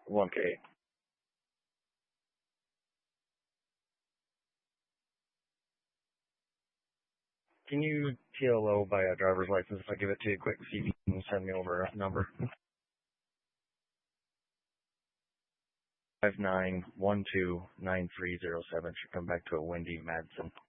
1K. Can you TLO by a driver's license if I give it to you quick? See if you can send me over a number. 59129307 should come back to a Wendy Madsen.